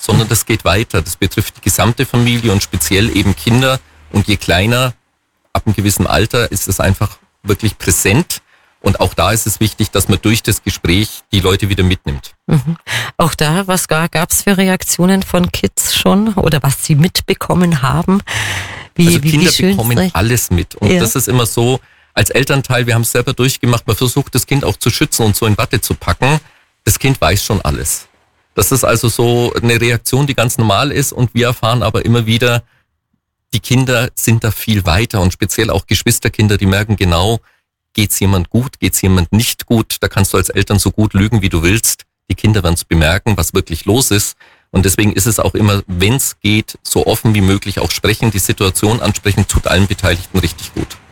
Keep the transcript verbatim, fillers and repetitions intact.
sondern das geht weiter. Das betrifft die gesamte Familie und speziell eben Kinder. Und je kleiner, ab einem gewissen Alter, ist es einfach wirklich präsent. Und auch da ist es wichtig, dass man durch das Gespräch die Leute wieder mitnimmt. Mhm. Auch da, was gab es für Reaktionen von Kids schon oder was sie mitbekommen haben? Wie, also wie, Kinder wie bekommen schön alles mit. Und ja. das ist immer so, als Elternteil, wir haben es selber durchgemacht, man versucht das Kind auch zu schützen und so in Watte zu packen. Das Kind weiß schon alles. Das ist also so eine Reaktion, die ganz normal ist. Und wir erfahren aber immer wieder, die Kinder sind da viel weiter und speziell auch Geschwisterkinder, die merken genau, geht's jemand gut, geht's jemand nicht gut. Da kannst du als Eltern so gut lügen, wie du willst. Die Kinder werden es bemerken, was wirklich los ist. Und deswegen ist es auch immer, wenn es geht, so offen wie möglich auch sprechen, die Situation ansprechen, tut allen Beteiligten richtig gut.